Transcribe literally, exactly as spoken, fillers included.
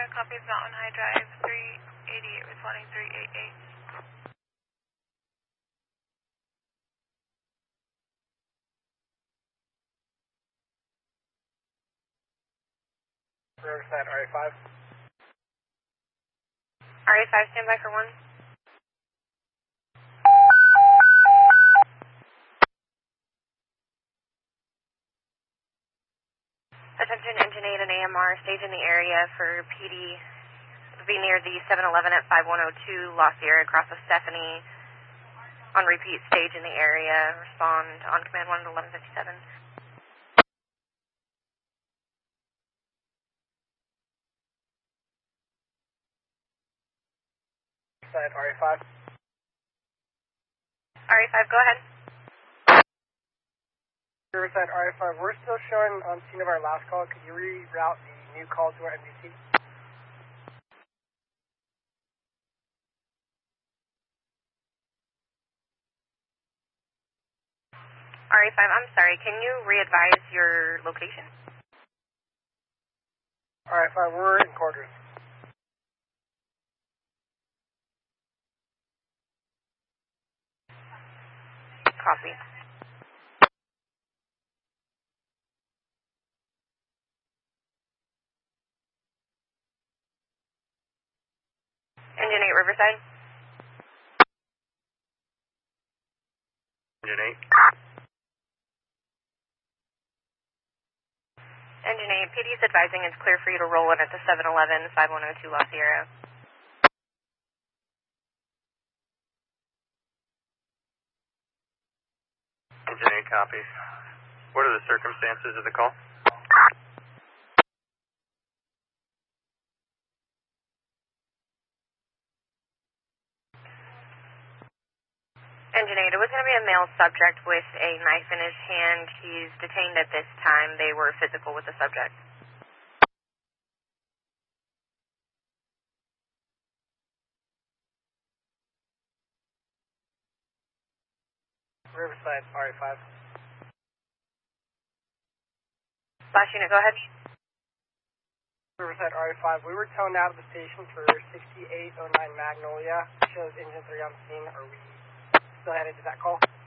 Riverside, copies Mountain High Drive, three eighty-eight, responding three eighty-eight. Riverside, R A five. R A five, stand by for one. Attention, Engine eight and A M R, stage in the area for P D. It'll be near the seven eleven at five one oh two, La Sierra, across with Stephanie. On repeat, stage in the area. Respond on command one at eleven fifty-seven. Riverside, R A five. R A five, go ahead. Riverside, R A five. We're still showing on scene of our last call. Could you reroute the new call to our N B C? R A five, I'm sorry, can you re-advise your location? R A five, we're in quarters. Copy. Engine eight, Riverside. Engine eight. Engine eight, P D's advising it's clear for you to roll in at the seven eleven, five one oh two La Sierra. Engine eight copies. What are the circumstances of the call? Engine eight, it was going to be a male subject with a knife in his hand. He's detained at this time. They were physical with the subject. Riverside, R A five. Last unit, go ahead. Riverside, R A five. We were towed out of the station for sixty-eight oh nine Magnolia. Shows engine three on scene. Are we still headed to that call?